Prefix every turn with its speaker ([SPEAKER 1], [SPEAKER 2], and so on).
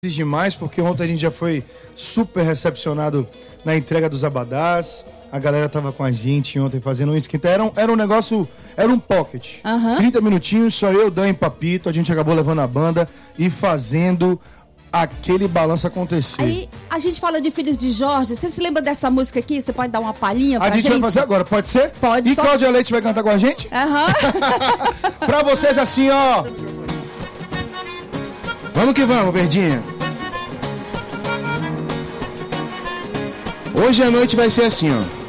[SPEAKER 1] demais, porque ontem a gente já foi super recepcionado na entrega dos abadás. A galera tava com a gente ontem fazendo um esquenta. Era um negócio, era um pocket. 30 minutinhos, só eu, Dan e Papito. A gente acabou levando a banda e fazendo aquele balanço acontecer.
[SPEAKER 2] Aí a gente fala de Filhos de Jorge. Você se lembra dessa música aqui? Você pode dar uma palhinha pra gente?
[SPEAKER 1] A gente vai fazer agora, pode ser?
[SPEAKER 2] Pode.
[SPEAKER 1] E Cláudia Leite vai cantar com a gente? Pra vocês assim, ó.
[SPEAKER 3] Vamos que vamos, Verdinha. Hoje a noite vai ser assim, ó.